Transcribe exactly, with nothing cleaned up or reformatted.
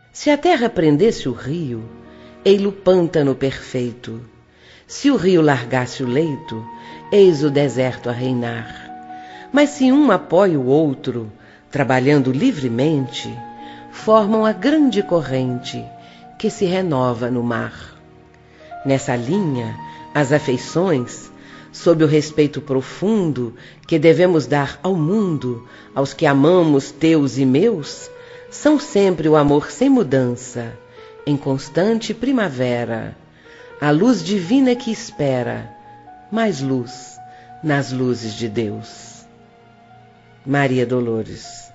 Se a terra prendesse o rio, ei-lo pântano perfeito. Se o rio largasse o leito, eis o deserto a reinar. Mas se um apoia o outro, trabalhando livremente, formam a grande corrente que se renova no mar. Nessa linha, as afeições, sob o respeito profundo que devemos dar ao mundo, aos que amamos teus e meus, são sempre o amor sem mudança, em constante primavera, a luz divina que espera, mais luz nas luzes de Deus. Maria Dolores.